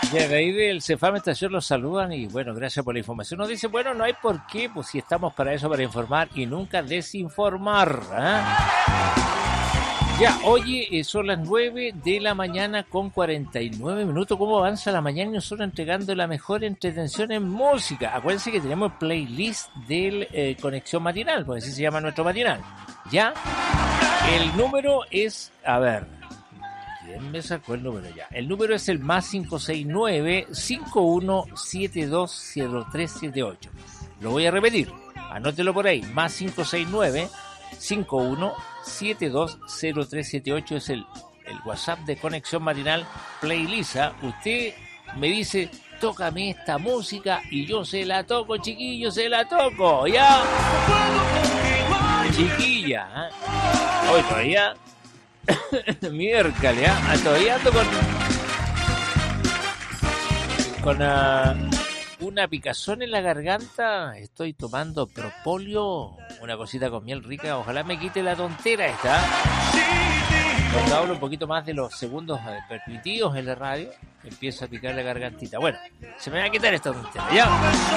Ya, de ahí del Cefam Estación los saludan y bueno, gracias por la información. Nos dice, bueno, no hay por qué, pues si estamos para eso, para informar y nunca desinformar. Ya, oye, son las 9 de la mañana con 49 minutos. ¿Cómo avanza la mañana y nosotros entregando la mejor entretención en música? Acuérdense que tenemos el playlist del Conexión Matinal, porque así se llama nuestro matinal. Ya, el número es, a ver... ¿Quién me sacó el número ya? El número es el más 569-51720378. Lo voy a repetir. Anótelo por ahí. Más 569-51720378 es el WhatsApp de Conexión Matinal Playlist. Usted me dice, tócame esta música y yo se la toco, chiquillo, se la toco. ¿Ya? Chiquilla. Hoy todavía... Miércoles, todavía ando con una picazón en la garganta. Estoy tomando propóleo, una cosita con miel rica. Ojalá me quite la tontera esta. Cuando hablo un poquito más de los segundos permitidos en la radio, empieza a picar la gargantita. Bueno, se me va a quitar esta tontera, ya.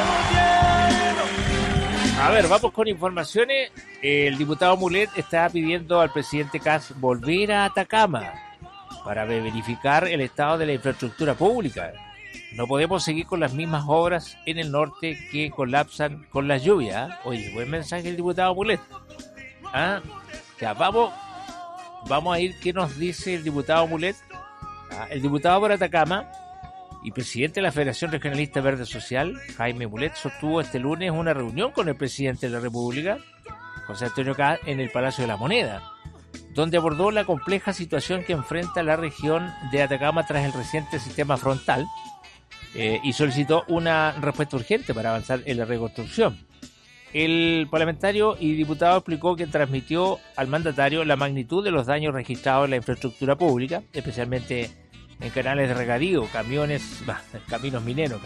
A ver, vamos con informaciones. El diputado Mulet está pidiendo al presidente Kast volver a Atacama para verificar el estado de la infraestructura pública. No podemos seguir con las mismas obras en el norte que colapsan con las lluvias. Oye, buen mensaje el diputado Mulet. Ya, vamos a ir qué nos dice el diputado Mulet. El diputado por Atacama y presidente de la Federación Regionalista Verde Social, Jaime Mulet, sostuvo este lunes una reunión con el presidente de la República, José Antonio Kast, en el Palacio de la Moneda, donde abordó la compleja situación que enfrenta la región de Atacama tras el reciente sistema frontal y solicitó una respuesta urgente para avanzar en la reconstrucción. El parlamentario y diputado explicó que transmitió al mandatario la magnitud de los daños registrados en la infraestructura pública, especialmente en canales de regadío, caminos mineros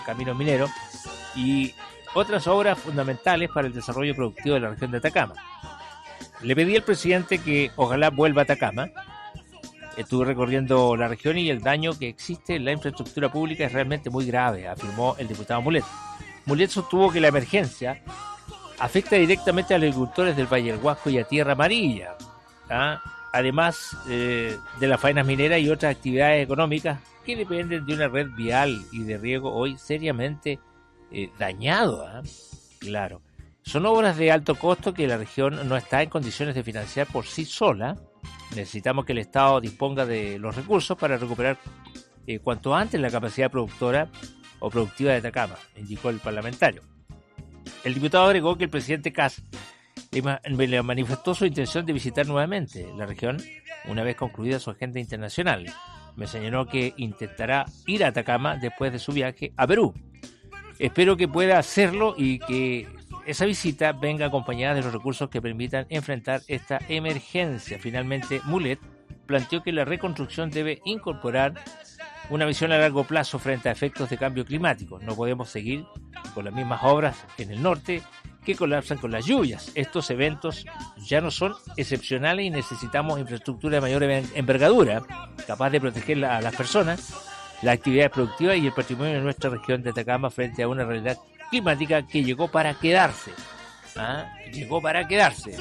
y otras obras fundamentales para el desarrollo productivo de la región de Atacama. Le pedí al presidente que ojalá vuelva a Atacama. Estuve recorriendo la región y el daño que existe en la infraestructura pública es realmente muy grave, afirmó el diputado Mulet. Mulet sostuvo que la emergencia afecta directamente a los agricultores del Valle del Huasco y a Tierra Amarilla, además de las faenas mineras y otras actividades económicas que dependen de una red vial y de riego hoy seriamente dañado. Claro, son obras de alto costo que la región no está en condiciones de financiar por sí sola. Necesitamos que el Estado disponga de los recursos para recuperar cuanto antes la capacidad productora o productiva de Atacama, indicó el parlamentario. El diputado agregó que el presidente Kast le manifestó su intención de visitar nuevamente la región una vez concluida su agenda internacional. Me señaló que intentará ir a Atacama después de su viaje a Perú. Espero que pueda hacerlo y que esa visita venga acompañada de los recursos que permitan enfrentar esta emergencia. Finalmente, Mulet planteó que la reconstrucción debe incorporar una visión a largo plazo frente a efectos de cambio climático. No podemos seguir con las mismas obras en el norte que colapsan con las lluvias. Estos eventos ya no son excepcionales y necesitamos infraestructura de mayor envergadura, capaz de proteger a las personas, las actividades productivas y el patrimonio de nuestra región de Atacama frente a una realidad climática que llegó para quedarse. Llegó para quedarse.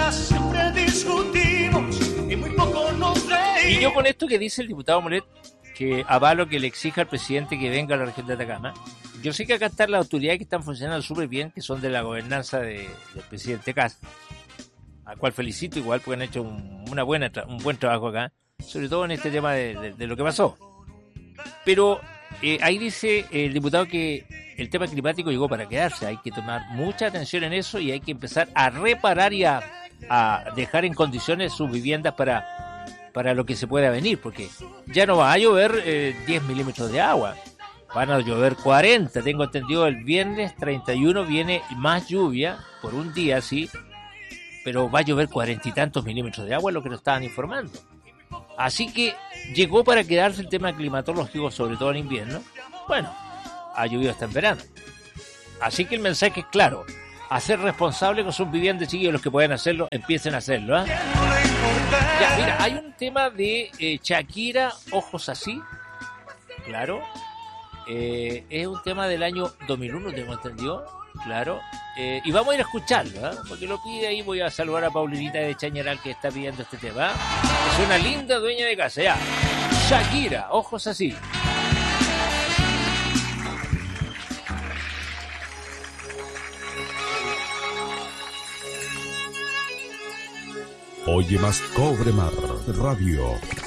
Y yo con esto que dice el diputado Mulet, que avalo que le exija al presidente que venga a la región de Atacama. Yo sé que acá están las autoridades que están funcionando súper bien, que son de la gobernanza del presidente Kast, al cual felicito igual porque han hecho un buen trabajo acá, sobre todo en este tema de lo que pasó. Pero ahí dice el diputado que el tema climático llegó para quedarse. Hay que tomar mucha atención en eso y hay que empezar a reparar y a dejar en condiciones sus viviendas para lo que se pueda venir, porque ya no va a llover 10 milímetros de agua, van a llover 40. Tengo entendido el viernes 31 viene más lluvia por un día, sí, pero va a llover 40 y tantos milímetros de agua, lo que nos estaban informando. Así que llegó para quedarse el tema climatológico, sobre todo en invierno. Bueno, ha llovido hasta en verano. Así que el mensaje es claro: hacer responsable con sus viviendas, chiquillos, los que pueden hacerlo, empiecen a hacerlo. Ya, mira, hay un tema de Shakira, ojos así, claro, Es un tema del año 2001, tengo entendido, claro. Y vamos a ir a escucharlo, porque lo pide ahí. Voy a saludar a Paulinita de Chañaral, que está pidiendo este tema. Es una linda dueña de casa, ya. Shakira, ojos así. Oye más Cobre Mar Radio.